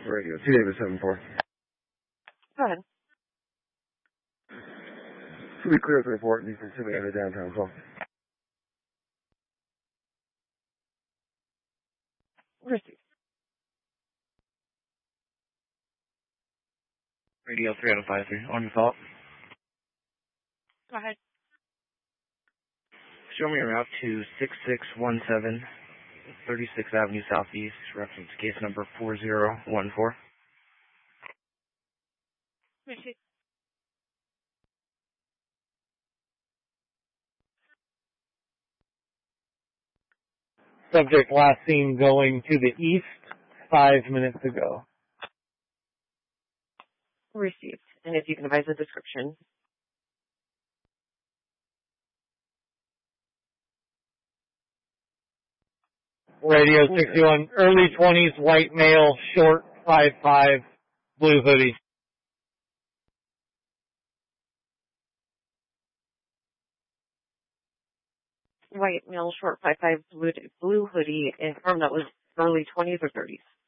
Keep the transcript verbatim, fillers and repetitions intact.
Radio two David seven four. Go ahead. To be clear with the report, you can see me out of downtown as well. Received. Radio three out of five three. On your fault. Go ahead. Show me a route to six six one seven, thirty-sixth Avenue Southeast, reference case number four zero one four. Received. Subject last seen going to the east five minutes ago. Received. And if you can advise the description. Radio sixty-one, early twenties, white male, short, five five, blue hoodie. White male, short, five five, blue, blue hoodie, and from that was early twenties or thirties.